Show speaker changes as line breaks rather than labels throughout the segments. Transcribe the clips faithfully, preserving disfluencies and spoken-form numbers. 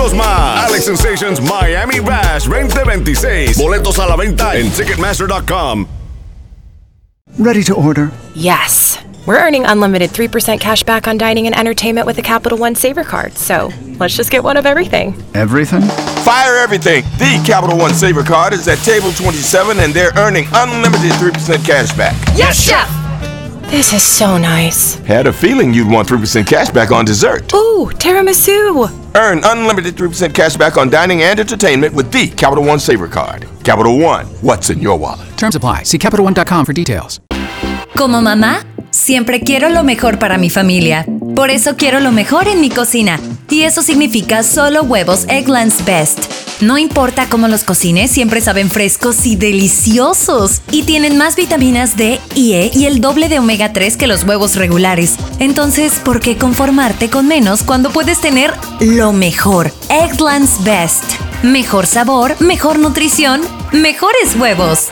eventos más. Alex Sensations Miami Bash veinte veintiséis. Boletos a la venta en Ticketmaster dot com.
Ready to order?
Yes. We're earning unlimited three percent cash back on dining and entertainment with a Capital One Saver card. So let's just get one of everything.
Everything?
Fire everything. The Capital One Saver card is at table twenty-seven and they're earning unlimited three percent cash back.
Yes, Chef! This is so nice.
Had a feeling you'd want three percent cash back on dessert.
Ooh, tiramisu.
Earn unlimited three percent cash back on dining and entertainment with the Capital One Saver card. Capital One, what's in your wallet?
Terms apply. See Capital One dot com for details.
Como mamá, siempre quiero lo mejor para mi familia. Por eso quiero lo mejor en mi cocina. Y eso significa solo huevos Eggland's Best. No importa cómo los cocines, siempre saben frescos y deliciosos. Y tienen más vitaminas D y E y el doble de omega tres que los huevos regulares. Entonces, ¿por qué conformarte con menos cuando puedes tener lo mejor? Eggland's Best. Mejor sabor, mejor nutrición, mejores huevos.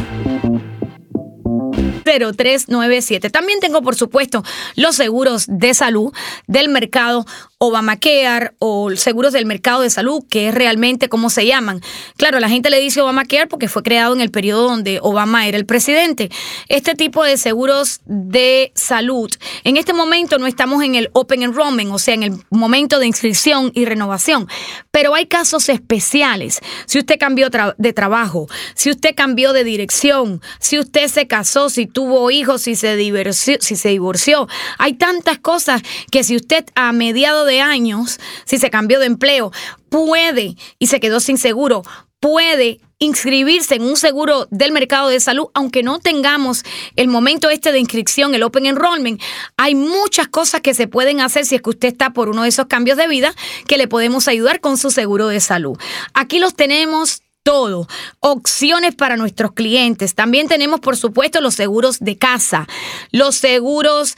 cero tres nueve siete. También tengo, por supuesto, los seguros de salud del mercado Obamacare o seguros del mercado de salud, que es realmente cómo se llaman. Claro, la gente le dice Obamacare porque fue creado en el periodo donde Obama era el presidente. Este tipo de seguros de salud, en este momento no estamos en el Open Enrollment, o sea, en el momento de inscripción y renovación, pero hay casos especiales. Si usted cambió tra- de trabajo, si usted cambió de dirección, si usted se casó, si tuvo hijos, si se divorció, si se divorció, hay tantas cosas que si usted a mediados de años, si se cambió de empleo, puede y se quedó sin seguro, puede inscribirse en un seguro del mercado de salud, aunque no tengamos el momento este de inscripción, el Open Enrollment. Hay muchas cosas que se pueden hacer si es que usted está por uno de esos cambios de vida, que le podemos ayudar con su seguro de salud. Aquí los tenemos todo, opciones para nuestros clientes. También tenemos, por supuesto, los seguros de casa, los seguros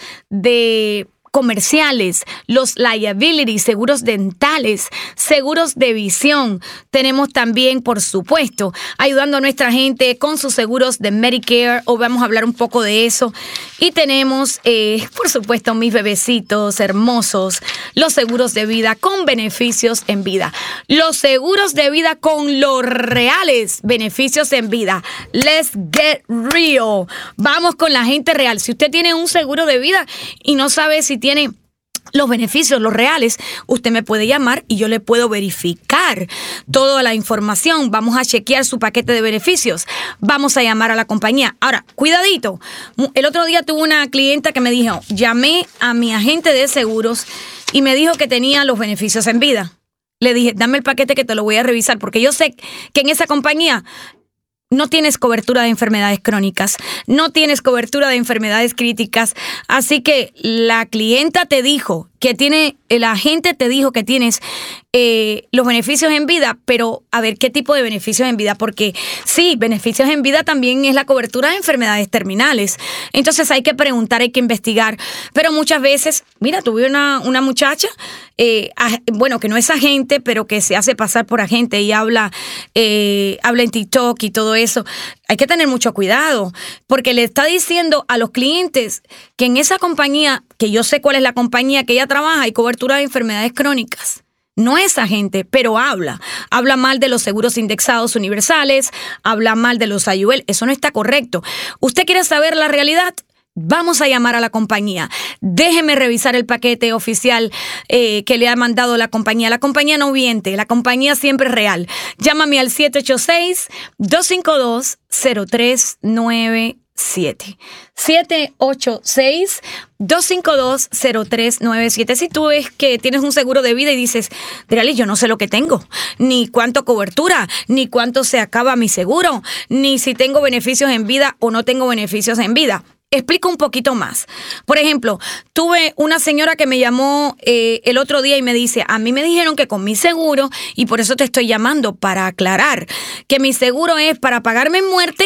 de comerciales, los liability, seguros dentales, seguros de visión. Tenemos también, por supuesto, ayudando a nuestra gente con sus seguros de Medicare, o vamos a hablar un poco de eso. Y tenemos, eh, por supuesto, mis bebecitos hermosos, los seguros de vida con beneficios en vida. Los seguros de vida con los reales beneficios en vida. Let's get real. Vamos con la gente real. Si usted tiene un seguro de vida y no sabe si tiene los beneficios, los reales, usted me puede llamar y yo le puedo verificar toda la información. Vamos a chequear su paquete de beneficios. Vamos a llamar a la compañía. Ahora, cuidadito. El otro día tuve una clienta que me dijo, llamé a mi agente de seguros y me dijo que tenía los beneficios en vida. Le dije, dame el paquete que te lo voy a revisar, porque yo sé que en esa compañía no tienes cobertura de enfermedades crónicas, no tienes cobertura de enfermedades críticas, así que la clienta te dijo que tiene, el agente te dijo que tienes eh, los beneficios en vida, pero a ver qué tipo de beneficios en vida, porque sí, beneficios en vida también es la cobertura de enfermedades terminales. Entonces hay que preguntar, hay que investigar, pero muchas veces, mira, tuve una, una muchacha, eh, a, bueno, que no es agente, pero que se hace pasar por agente y habla, eh, habla en TikTok y todo eso. Hay que tener mucho cuidado, porque le está diciendo a los clientes que en esa compañía, que yo sé cuál es la compañía que ella trabaja, hay cobertura de enfermedades crónicas. No es agente, pero habla. Habla mal de los seguros indexados universales, habla mal de los I U L. Eso no está correcto. ¿Usted quiere saber la realidad? Vamos a llamar a la compañía. Déjeme revisar el paquete oficial eh, que le ha mandado la compañía. La compañía no miente, la compañía siempre es real. Llámame al siete ocho seis, dos cinco dos, cero tres nueve siete. siete ocho seis, dos cinco dos, cero tres nueve siete. Si tú ves que tienes un seguro de vida y dices, Drali, yo no sé lo que tengo, ni cuánto cobertura, ni cuánto se acaba mi seguro, ni si tengo beneficios en vida o no tengo beneficios en vida. Explico un poquito más. Por ejemplo, tuve una señora que me llamó eh, el otro día y me dice, a mí me dijeron que con mi seguro, y por eso te estoy llamando para aclarar, que mi seguro es para pagarme en muerte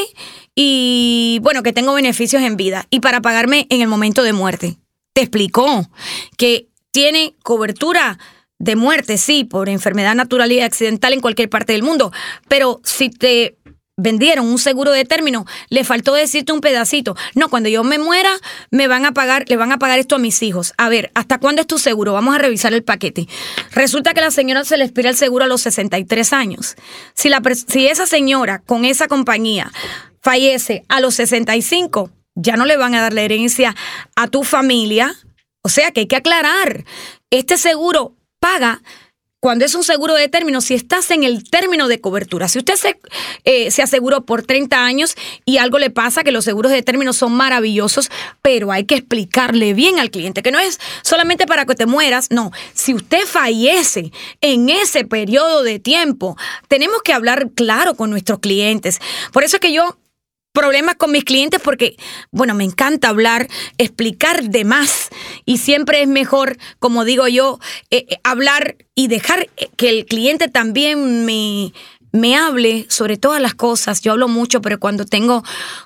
y, bueno, que tengo beneficios en vida y para pagarme en el momento de muerte. Te explicó que tiene cobertura de muerte, sí, por enfermedad natural y accidental en cualquier parte del mundo, pero si te vendieron un seguro de término, le faltó decirte un pedacito. No, cuando yo me muera, me van a pagar, le van a pagar esto a mis hijos. A ver, ¿hasta cuándo es tu seguro? Vamos a revisar el paquete. Resulta que a la señora se le expira el seguro a los sesenta y tres años. Si, la, si esa señora con esa compañía fallece a los sesenta y cinco, ya no le van a dar la herencia a tu familia. O sea que hay que aclarar. Este seguro paga cuando es un seguro de término, si estás en el término de cobertura. Si usted se, eh, se aseguró por treinta años y algo le pasa, que los seguros de término son maravillosos, pero hay que explicarle bien al cliente, que no es solamente para que te mueras. No, si usted fallece en ese periodo de tiempo, tenemos que hablar claro con nuestros clientes. Por eso es que yo... problemas con mis clientes porque, bueno, me encanta hablar, explicar de más y siempre es mejor, como digo yo, eh, hablar y dejar que el cliente también me, me hable sobre todas las cosas. Yo hablo mucho, pero cuando tengo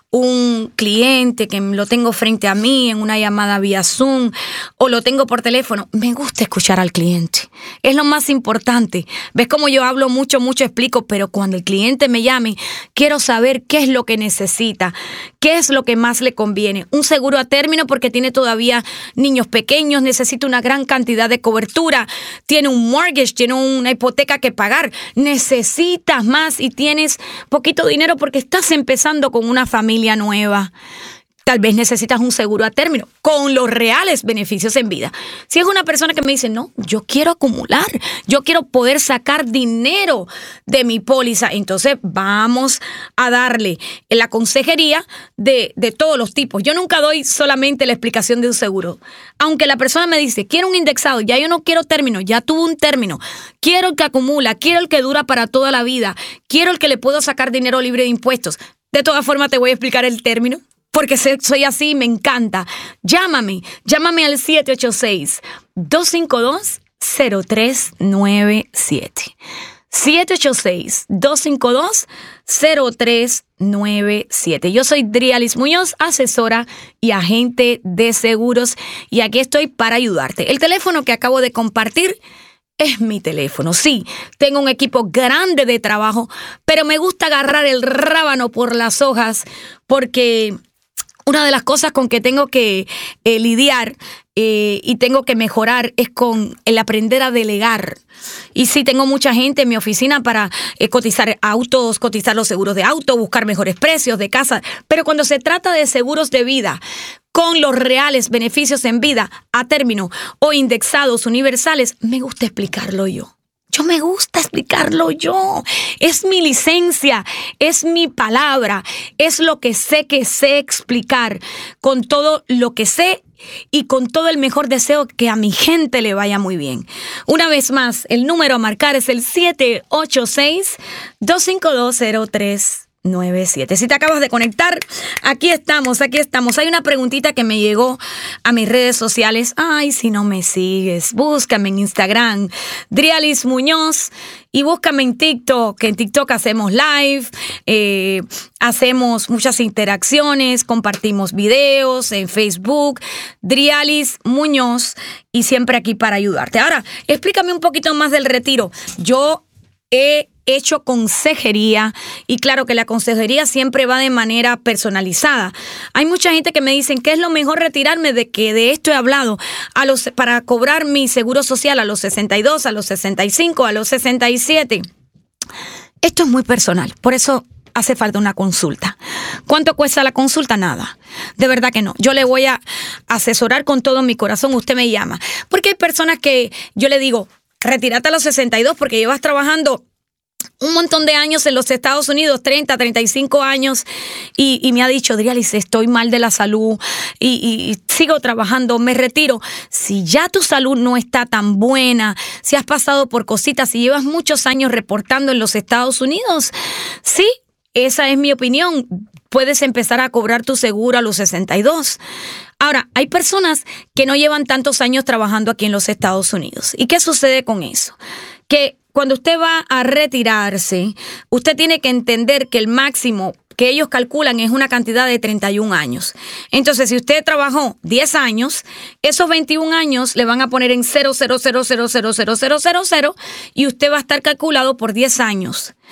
un cliente que lo tengo frente a mí en una llamada vía Zoom o lo tengo por teléfono, me gusta escuchar al cliente. Es lo más importante. ¿Ves cómo yo hablo mucho, mucho, explico? Pero cuando el cliente me llame, quiero saber qué es lo que necesita, qué es lo que más le conviene. Un seguro a término porque tiene todavía niños pequeños, necesita una gran cantidad de cobertura, tiene un mortgage, tiene una hipoteca que pagar, necesitas más y tienes poquito dinero porque estás empezando con una familia nueva. Tal vez necesitas un seguro a término con los reales beneficios en vida. Si es una persona que me dice, no, yo quiero acumular, yo quiero poder sacar dinero de mi póliza, entonces vamos a darle la consejería de, de todos los tipos. Yo nunca doy solamente la explicación de un seguro. Aunque la persona me dice, quiero un indexado, ya yo no quiero término, ya tuvo un término, quiero el que acumula, quiero el que dura para toda la vida, quiero el que le puedo sacar dinero libre de impuestos. De todas formas, te voy a explicar el término, porque soy así y me encanta. Llámame, llámame al siete ocho seis, dos cinco dos, cero tres nueve siete. siete ocho seis, dos cinco dos, cero tres nueve siete. Yo soy Drialis Muñoz, asesora y agente de seguros, y aquí estoy para ayudarte. El teléfono que acabo de compartir es mi teléfono. Sí, tengo un equipo grande de trabajo, pero me gusta agarrar el rábano por las hojas porque una de las cosas con que tengo que eh, lidiar eh, y tengo que mejorar es con el aprender a delegar. Y sí, tengo mucha gente en mi oficina para eh, cotizar autos, cotizar los seguros de auto, buscar mejores precios de casa, pero cuando se trata de seguros de vida, con los reales beneficios en vida a término o indexados universales, me gusta explicarlo yo. Yo me gusta explicarlo yo. Es mi licencia, es mi palabra, es lo que sé que sé explicar con todo lo que sé y con todo el mejor deseo que a mi gente le vaya muy bien. Una vez más, el número a marcar es el siete ocho seis, dos cinco dos, cero tres nueve siete. Si te acabas de conectar, aquí estamos, aquí estamos. Hay una preguntita que me llegó a mis redes sociales. Ay, si no me sigues, búscame en Instagram, Drialis Muñoz, y búscame en TikTok, que en TikTok hacemos live, eh, hacemos muchas interacciones, compartimos videos en Facebook, Drialis Muñoz, y siempre aquí para ayudarte. Ahora, explícame un poquito más del retiro. Yo he hecho consejería y claro que la consejería siempre va de manera personalizada. Hay mucha gente que me dicen que es lo mejor retirarme, de que de esto he hablado, a los, para cobrar mi seguro social a los sesenta y dos, a los sesenta y cinco, a los sesenta y siete. Esto es muy personal, por eso hace falta una consulta. ¿Cuánto cuesta la consulta? Nada. De verdad que no. Yo le voy a asesorar con todo mi corazón. Usted me llama. Porque hay personas que yo le digo, retírate a los sesenta y dos porque llevas trabajando un montón de años en los Estados Unidos, treinta, treinta y cinco años, y, y me ha dicho, Drialis, estoy mal de la salud y, y, y sigo trabajando, me retiro. Si ya tu salud no está tan buena, si has pasado por cositas, si llevas muchos años reportando en los Estados Unidos, sí, esa es mi opinión. Puedes empezar a cobrar tu seguro a los sesenta y dos. Ahora, hay personas que no llevan tantos años trabajando aquí en los Estados Unidos. ¿Y qué sucede con eso? Que cuando usted va a retirarse, usted tiene que entender que el máximo que ellos calculan es una cantidad de treinta y un años. Entonces, si usted trabajó diez años, esos veintiún años le van a poner en cero cero cero cero cero cero cero cero cero y usted va a estar calculado por diez años.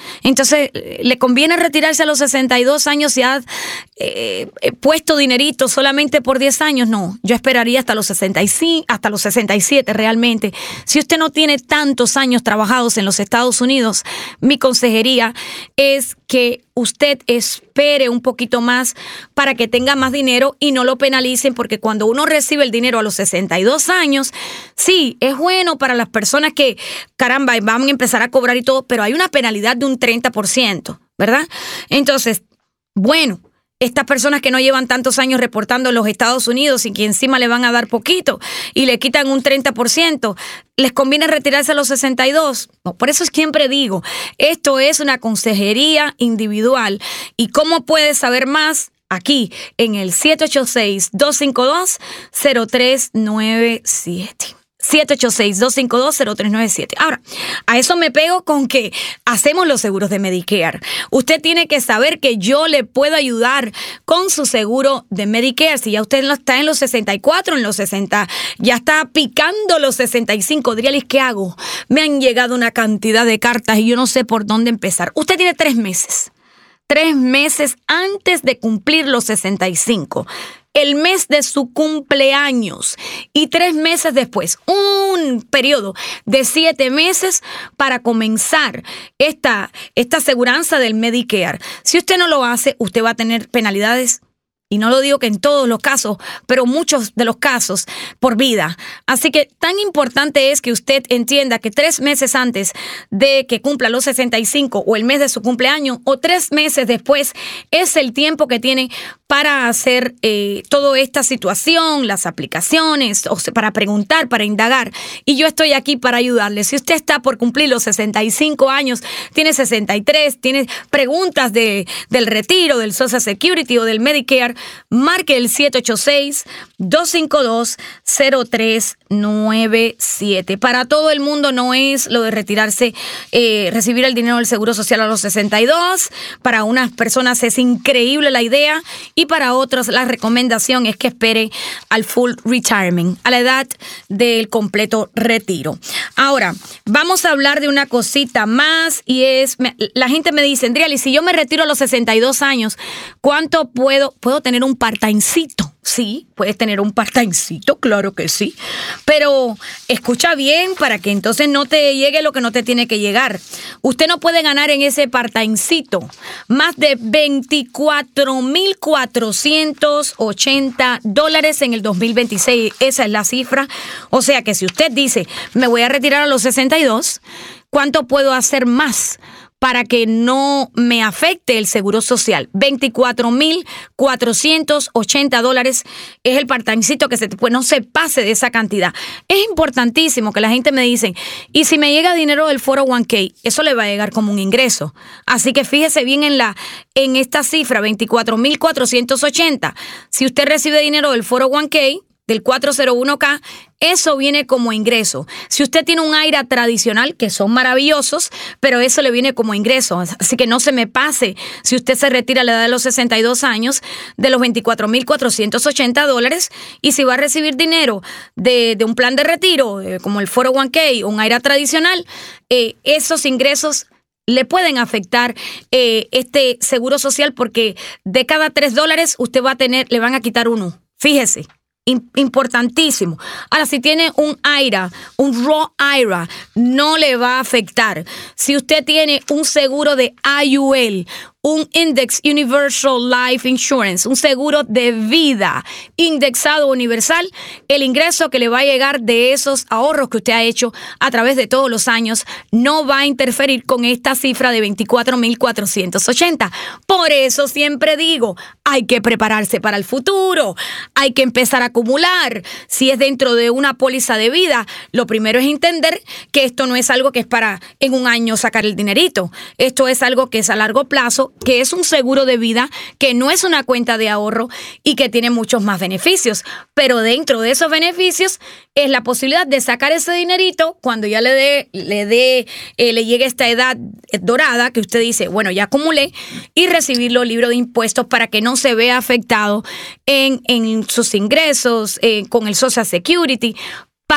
Entonces, ¿le conviene retirarse a los sesenta y dos años si ha eh, puesto dinerito solamente por diez años? No, yo esperaría hasta los sesenta y cinco, hasta los sesenta y siete realmente. Si usted no tiene tantos años trabajados en los Estados Unidos, mi consejería es que usted espere un poquito más para que tenga más dinero y no lo penalicen, porque cuando uno recibe el dinero a los sesenta y dos años, sí, es bueno para las personas que, caramba, van a empezar a cobrar y todo, pero hay una penalidad de un treinta por ciento, ¿verdad? Entonces, bueno, estas personas que no llevan tantos años reportando en los Estados Unidos y que encima le van a dar poquito y le quitan un treinta por ciento, ¿les conviene retirarse a los sesenta y dos? No, por eso siempre digo, esto es una consejería individual. ¿Y cómo puedes saber más? Aquí, en el siete ocho seis, dos cinco dos, cero tres nueve siete. siete ocho seis, dos cinco dos, cero tres nueve siete. Ahora, a eso me pego con que hacemos los seguros de Medicare. Usted tiene que saber que yo le puedo ayudar con su seguro de Medicare. Si ya usted está en los sesenta y cuatro, en los sesenta, ya está picando los sesenta y cinco, dígales, ¿qué hago? Me han llegado una cantidad de cartas y yo no sé por dónde empezar. Usted tiene tres meses. Tres meses antes de cumplir los sesenta y cinco. El mes de su cumpleaños y tres meses después, un periodo de siete meses para comenzar esta, esta aseguranza del Medicare. Si usted no lo hace, usted va a tener penalidades. Y no lo digo que en todos los casos, pero muchos de los casos por vida. Así que tan importante es que usted entienda que tres meses antes de que cumpla los sesenta y cinco o el mes de su cumpleaños o tres meses después es el tiempo que tiene para hacer eh, toda esta situación, las aplicaciones, o sea, para preguntar, para indagar. Y yo estoy aquí para ayudarle. Si usted está por cumplir los sesenta y cinco años, tiene sesenta y tres, tiene preguntas de, del retiro, del Social Security o del Medicare, marque el siete ocho seis, dos cinco dos, cero tres nueve siete. Para todo el mundo no es lo de retirarse, eh, recibir el dinero del Seguro Social a los sesenta y dos. Para unas personas es increíble la idea y para otros la recomendación es que espere al full retirement, a la edad del completo retiro. Ahora, vamos a hablar de una cosita más y es, la gente me dice, Andriali, si yo me retiro a los sesenta y dos años, ¿cuánto puedo, puedo tener un part-timecito? Sí, puedes tener un part-timecito, claro que sí. Pero escucha bien para que entonces no te llegue lo que no te tiene que llegar. Usted no puede ganar en ese part-timecito más de veinticuatro mil cuatrocientos ochenta dólares en el dos mil veintiséis. Esa es la cifra. O sea que si usted dice, me voy a retirar a los sesenta y dos, ¿cuánto puedo hacer más para que no me afecte el seguro social? veinticuatro mil cuatrocientos ochenta dólares es el part-timecito que se, pues no se pase de esa cantidad. Es importantísimo que la gente me dice, y si me llega dinero del cuatro oh uno k, eso le va a llegar como un ingreso. Así que fíjese bien en la en esta cifra, veinticuatro mil cuatrocientos ochenta. Si usted recibe dinero del cuatro oh uno k, del cuatro cero uno k, eso viene como ingreso. Si usted tiene un I R A tradicional, que son maravillosos, pero eso le viene como ingreso. Así que no se me pase, si usted se retira a la edad de los sesenta y dos años, de los veinticuatro mil cuatrocientos ochenta dólares, y si va a recibir dinero de, de un plan de retiro, eh, como el cuatro oh uno k, un I R A tradicional, eh, esos ingresos le pueden afectar eh, este seguro social, porque de cada tres dólares usted va a tener, le van a quitar uno. Fíjese. Importantísimo. Ahora, si tiene un I R A, un Roth I R A, no le va a afectar. Si usted tiene un seguro de I U L, un Index Universal Life Insurance, un seguro de vida indexado universal, el ingreso que le va a llegar de esos ahorros que usted ha hecho a través de todos los años no va a interferir con esta cifra de veinticuatro mil cuatrocientos ochenta. Por eso siempre digo, hay que prepararse para el futuro, hay que empezar a acumular. Si es dentro de una póliza de vida, lo primero es entender que esto no es algo que es para en un año sacar el dinerito. Esto es algo que es a largo plazo, que es un seguro de vida, que no es una cuenta de ahorro y que tiene muchos más beneficios. Pero dentro de esos beneficios es la posibilidad de sacar ese dinerito cuando ya le dé, le dé, eh, le llegue esta edad dorada que usted dice, bueno, ya acumulé, y recibirlo libre de impuestos para que no se vea afectado en, en sus ingresos, eh, con el Social Security,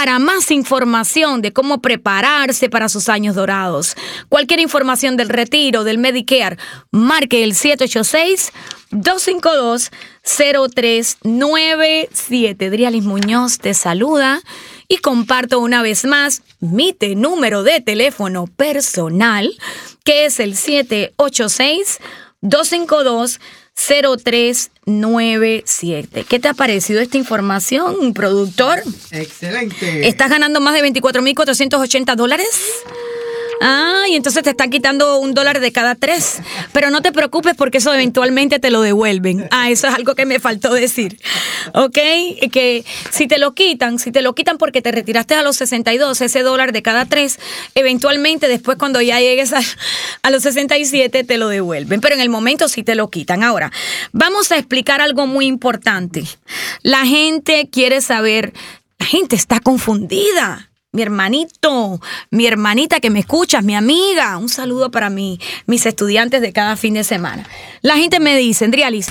Para más información de cómo prepararse para sus años dorados, cualquier información del retiro, del Medicare, marque el siete ocho seis, dos cinco dos, cero tres nueve siete. Drialis Muñoz te saluda y comparto una vez más mi te- número de teléfono personal, que es el siete ocho seis, dos cinco dos, cero tres nueve siete. ¿Qué te ha parecido esta información, productor?
Excelente.
¿Estás ganando más de veinticuatro mil cuatrocientos ochenta dólares? Ah, y entonces te están quitando un dólar de cada tres. Pero no te preocupes porque eso eventualmente te lo devuelven. Ah, eso es algo que me faltó decir. ¿Ok? Que si te lo quitan, si te lo quitan porque te retiraste a los sesenta y dos, ese dólar de cada tres, eventualmente después cuando ya llegues a, a los sesenta y siete te lo devuelven. Pero en el momento sí te lo quitan. Ahora, vamos a explicar algo muy importante. La gente quiere saber, la gente está confundida. Mi hermanito, mi hermanita que me escuchas, mi amiga, un saludo para mí, mis estudiantes de cada fin de semana. La gente me dice, Drialis,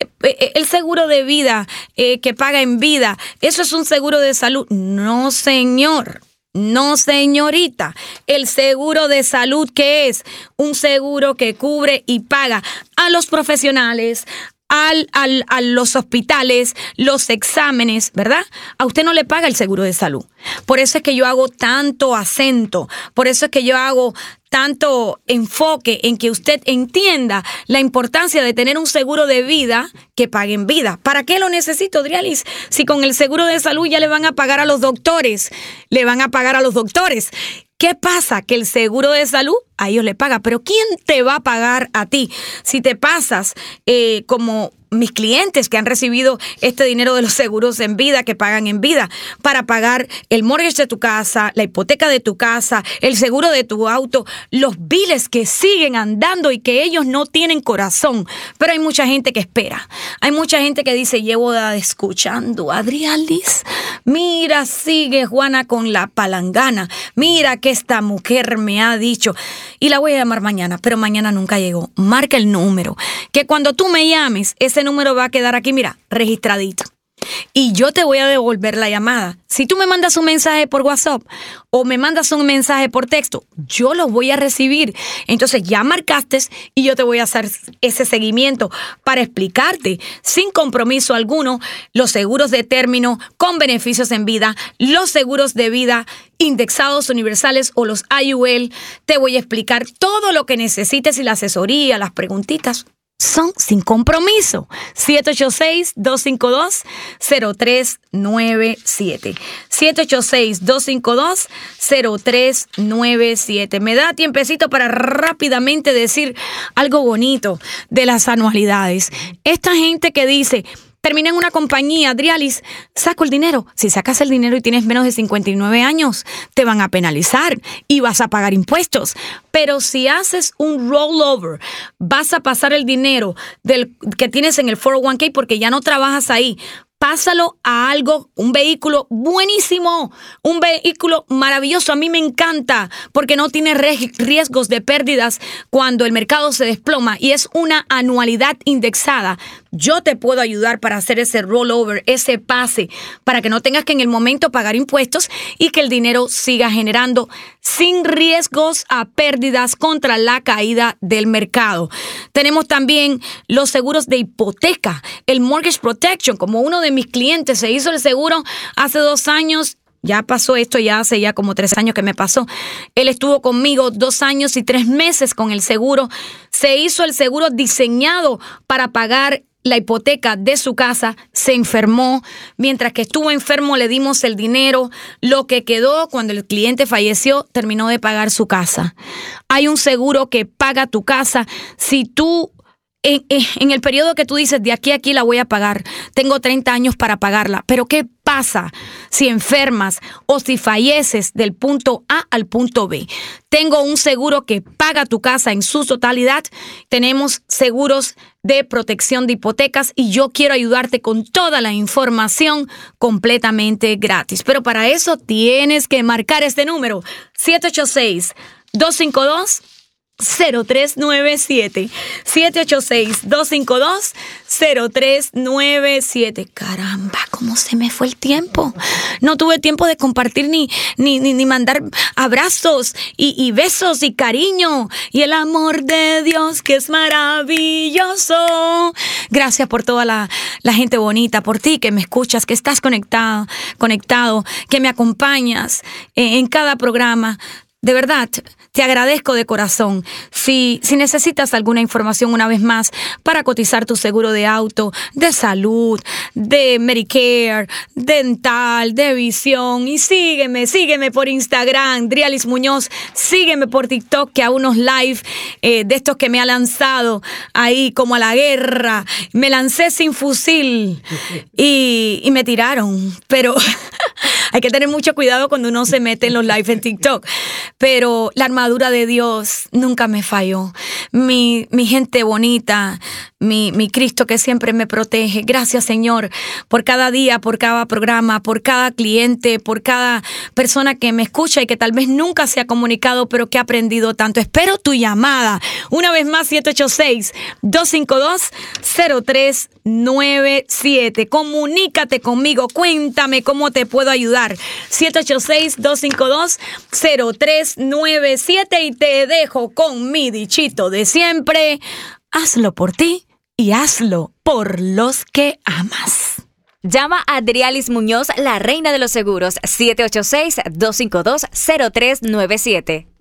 el seguro de vida eh, que paga en vida, ¿eso es un seguro de salud? No, señor. No, señorita. El seguro de salud, ¿qué es? Un seguro que cubre y paga a los profesionales, Al, al, a los hospitales, los exámenes, ¿verdad? A usted no le paga el seguro de salud. Por eso es que yo hago tanto acento, por eso es que yo hago tanto enfoque en que usted entienda la importancia de tener un seguro de vida que pague en vida. ¿Para qué lo necesito, Drialis? Si con el seguro de salud ya le van a pagar a los doctores, le van a pagar a los doctores. ¿Qué pasa? Que el seguro de salud a ellos le paga, pero ¿quién te va a pagar a ti? Si te pasas eh, como mis clientes que han recibido este dinero de los seguros en vida, que pagan en vida, para pagar el mortgage de tu casa, la hipoteca de tu casa, el seguro de tu auto, los biles que siguen andando y que ellos no tienen corazón. Pero hay mucha gente que espera. Hay mucha gente que dice, llevo escuchando a Drialis. Mira, sigue Juana con la palangana. Mira que esta mujer me ha dicho. Y la voy a llamar mañana, pero mañana nunca llegó. Marca el número, que cuando tú me llames, ese número va a quedar aquí, mira, registradito. Y yo te voy a devolver la llamada. Si tú me mandas un mensaje por WhatsApp o me mandas un mensaje por texto, yo lo voy a recibir. Entonces ya marcaste y yo te voy a hacer ese seguimiento para explicarte sin compromiso alguno los seguros de término con beneficios en vida, los seguros de vida indexados universales o los I U L. Te voy a explicar todo lo que necesites y la asesoría, las preguntitas. Son sin compromiso. siete ocho seis, dos cinco dos, cero tres nueve siete. siete ocho seis, dos cinco dos, cero tres nueve siete. Me da tiempecito para rápidamente decir algo bonito de las anualidades. Esta gente que dice, terminé en una compañía, Drialis, saco el dinero. Si sacas el dinero y tienes menos de cincuenta y nueve años, te van a penalizar y vas a pagar impuestos. Pero si haces un rollover, vas a pasar el dinero del, que tienes en el cuatro oh one k porque ya no trabajas ahí. Pásalo a algo, un vehículo buenísimo, un vehículo maravilloso. A mí me encanta porque no tiene riesgos de pérdidas cuando el mercado se desploma y es una anualidad indexada. Yo te puedo ayudar para hacer ese rollover, ese pase, para que no tengas que en el momento pagar impuestos y que el dinero siga generando sin riesgos a pérdidas contra la caída del mercado. Tenemos también los seguros de hipoteca, el Mortgage Protection. Como uno de mis clientes se hizo el seguro hace dos años, ya pasó esto, ya hace ya como tres años que me pasó. Él estuvo conmigo dos años y tres meses con el seguro. Se hizo el seguro diseñado para pagar la hipoteca de su casa, se enfermó. Mientras que estuvo enfermo le dimos el dinero. Lo que quedó cuando el cliente falleció, terminó de pagar su casa. Hay un seguro que paga tu casa si tú En, en el periodo que tú dices, de aquí a aquí la voy a pagar, tengo treinta años para pagarla, pero ¿qué pasa si enfermas o si falleces del punto A al punto B? Tengo un seguro que paga tu casa en su totalidad, tenemos seguros de protección de hipotecas y yo quiero ayudarte con toda la información completamente gratis. Pero para eso tienes que marcar este número, siete ocho seis, dos cinco dos, cero tres nueve siete. siete ocho seis, dos cinco dos, cero tres nueve siete. Caramba, cómo se me fue el tiempo. No tuve tiempo de compartir ni, ni, ni, ni mandar abrazos y, y besos y cariño. Y el amor de Dios que es maravilloso. Gracias por toda la, la gente bonita, por ti que me escuchas, que estás conectado, conectado, que me acompañas en, en cada programa. De verdad, te agradezco de corazón. Si, si necesitas alguna información una vez más para cotizar tu seguro de auto, de salud, de Medicare, dental, de visión, y sígueme, sígueme por Instagram, Drialis Muñoz, sígueme por TikTok, que a unos live eh, de estos que me ha lanzado ahí como a la guerra. Me lancé sin fusil y, y me tiraron, pero hay que tener mucho cuidado cuando uno se mete en los live en TikTok. Pero la armadura de Dios nunca me falló. Mi, mi gente bonita, mi, mi Cristo que siempre me protege. Gracias, Señor, por cada día, por cada programa, por cada cliente, por cada persona que me escucha y que tal vez nunca se ha comunicado, pero que ha aprendido tanto. Espero tu llamada. Una vez más, siete ocho seis, dos cinco dos, cero tres nueve siete. Comunícate conmigo. Cuéntame cómo te puedo ayudar. siete ocho seis, dos cinco dos, cero tres nueve siete y te dejo con mi dichito de siempre. Hazlo por ti y hazlo por los que amas.
Llama a Drialis Muñoz, la reina de los seguros, siete ocho seis, dos cinco dos, cero tres nueve siete.